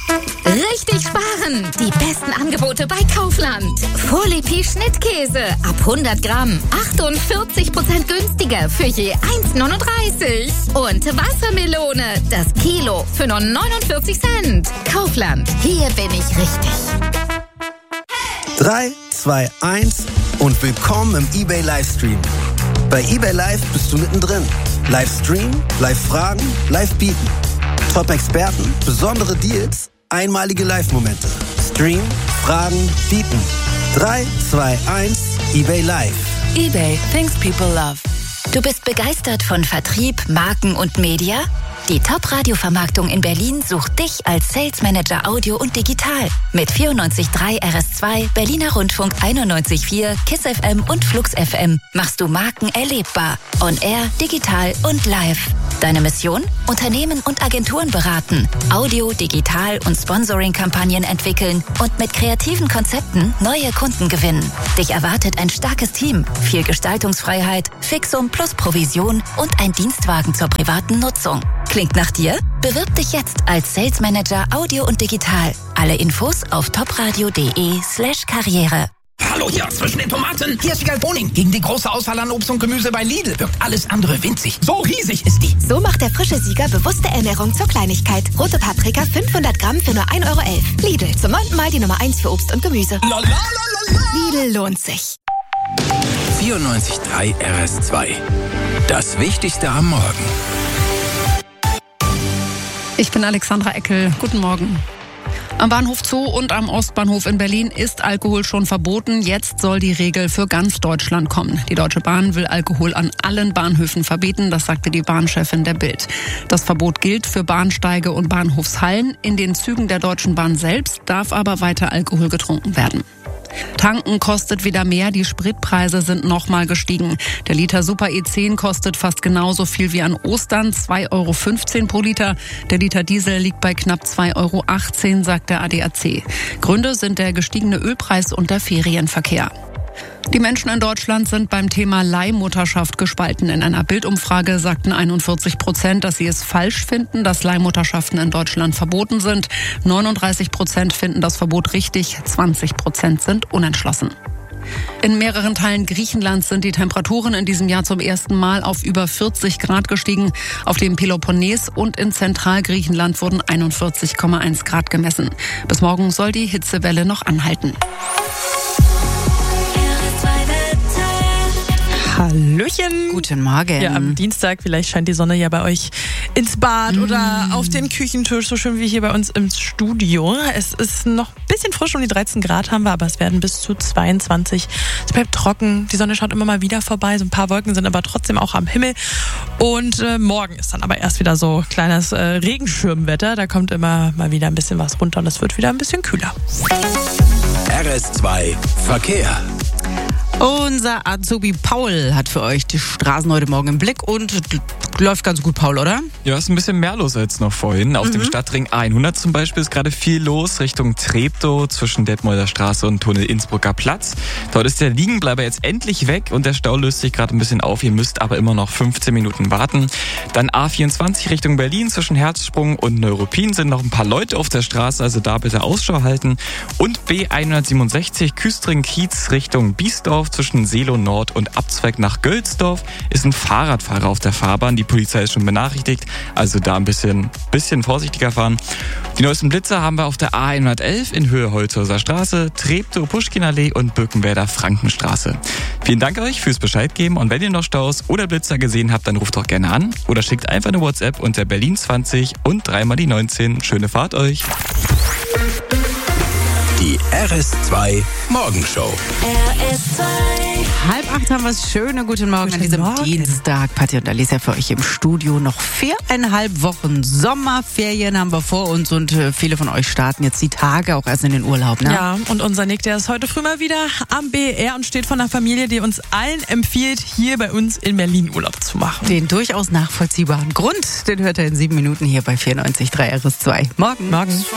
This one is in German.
Richtig sparen! Die besten Angebote bei Kaufland. Folie Schnittkäse ab 100 Gramm 48% günstiger für je 1,39. Und Wassermelone, das Kilo für nur 49 Cent. Kaufland, hier bin ich richtig. 3, 2, 1 und willkommen im eBay Livestream. Bei eBay Live bist du mittendrin. Livestream, Live-Fragen, Live-Bieten. Top-Experten, besondere Deals, einmalige Live-Momente. Stream, Fragen, Bieten. 3, 2, 1, eBay Live. eBay, things people love. Du bist begeistert von Vertrieb, Marken und Media? Die Top-Radio-Vermarktung in Berlin sucht dich als Sales Manager Audio und Digital. Mit 94.3 RS2, Berliner Rundfunk 91.4, KISS FM und Flux FM machst du Marken erlebbar. On Air, digital und live. Deine Mission? Unternehmen und Agenturen beraten, Audio, Digital und Sponsoring-Kampagnen entwickeln und mit kreativen Konzepten neue Kunden gewinnen. Dich erwartet ein starkes Team, viel Gestaltungsfreiheit, Fixum plus Provision und ein Dienstwagen zur privaten Nutzung. Klingt nach dir? Bewirb dich jetzt als Sales Manager Audio und Digital. Alle Infos auf topradio.de/Karriere. Hallo, hier zwischen den Tomaten. Hier ist Wiegald Boning. Gegen die große Auswahl an Obst und Gemüse bei Lidl wirkt alles andere winzig. So riesig ist die. So macht der frische Sieger bewusste Ernährung zur Kleinigkeit. Rote Paprika 500 Gramm für nur 1,11 €. Lidl, zum 9. Mal die Nummer 1 für Obst und Gemüse. Lidl lohnt sich. 94.3 RS2. Das Wichtigste am Morgen. Ich bin Alexandra Eckel. Guten Morgen. Am Bahnhof Zoo und am Ostbahnhof in Berlin ist Alkohol schon verboten. Jetzt soll die Regel für ganz Deutschland kommen. Die Deutsche Bahn will Alkohol an allen Bahnhöfen verbieten, das sagte die Bahnchefin der Bild. Das Verbot gilt für Bahnsteige und Bahnhofshallen. In den Zügen der Deutschen Bahn selbst darf aber weiter Alkohol getrunken werden. Tanken kostet wieder mehr, die Spritpreise sind nochmal gestiegen. Der Liter Super E10 kostet fast genauso viel wie an Ostern, 2,15 € pro Liter. Der Liter Diesel liegt bei knapp 2,18 €, sagt der ADAC. Gründe sind der gestiegene Ölpreis und der Ferienverkehr. Die Menschen in Deutschland sind beim Thema Leihmutterschaft gespalten. In einer Bild-Umfrage sagten 41%, dass sie es falsch finden, dass Leihmutterschaften in Deutschland verboten sind. 39% finden das Verbot richtig, 20% sind unentschlossen. In mehreren Teilen Griechenlands sind die Temperaturen in diesem Jahr zum ersten Mal auf über 40 Grad gestiegen. Auf dem Peloponnes und in Zentralgriechenland wurden 41,1 Grad gemessen. Bis morgen soll die Hitzewelle noch anhalten. Hallöchen. Guten Morgen. Ja, am Dienstag, vielleicht scheint die Sonne ja bei euch ins Bad oder auf den Küchentisch, so schön wie hier bei uns im Studio. Es ist noch ein bisschen frisch, um die 13 Grad haben wir, aber es werden bis zu 22. Es bleibt trocken, die Sonne schaut immer mal wieder vorbei, so ein paar Wolken sind aber trotzdem auch am Himmel. Und morgen ist dann aber erst wieder so kleines Regenschirmwetter, da kommt immer mal wieder ein bisschen was runter und es wird wieder ein bisschen kühler. RS2 Verkehr. Unser Azubi Paul hat für euch die Straßen heute Morgen im Blick und läuft ganz gut, Paul, oder? Ja, ist ein bisschen mehr los als noch vorhin. Auf dem Stadtring A100 zum Beispiel ist gerade viel los, Richtung Treptow zwischen Detmolder Straße und Tunnel Innsbrucker Platz. Dort ist der Liegenbleiber jetzt endlich weg und der Stau löst sich gerade ein bisschen auf. Ihr müsst aber immer noch 15 Minuten warten. Dann A24 Richtung Berlin zwischen Herzsprung und Neuruppin sind noch ein paar Leute auf der Straße, also da bitte Ausschau halten. Und B167 Küstring-Kiez Richtung Biesdorf zwischen Seelow Nord und Abzweig nach Gölsdorf ist ein Fahrradfahrer auf der Fahrbahn. Die Polizei ist schon benachrichtigt, also da ein bisschen vorsichtiger fahren. Die neuesten Blitzer haben wir auf der A111 in Höhe Holzhauser Straße, Treptow-Puschkinallee und Birkenwerder Frankenstraße. Vielen Dank euch fürs Bescheid geben und wenn ihr noch Staus oder Blitzer gesehen habt, dann ruft doch gerne an oder schickt einfach eine WhatsApp unter Berlin 20 und 3 mal die 19. Schöne Fahrt euch! Die RS2 Morgenshow. RS2. 7:30 haben wir es. Schönen guten Morgen an diesem Dienstag. Patti und Alicia für euch im Studio. Noch 4,5 Wochen Sommerferien haben wir vor uns und viele von euch starten jetzt die Tage auch erst in den Urlaub. Ne? Ja, und unser Nick, der ist heute früh mal wieder am BER und steht von einer Familie, die uns allen empfiehlt, hier bei uns in Berlin Urlaub zu machen. Den durchaus nachvollziehbaren Grund, den hört er in 7 Minuten hier bei 94.3 RS2. Morgen.